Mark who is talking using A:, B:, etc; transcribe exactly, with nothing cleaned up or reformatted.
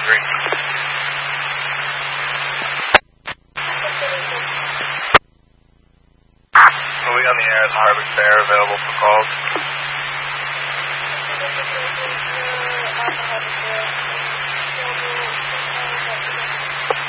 A: three. Moving on the air, the Harvick Fair available for calls.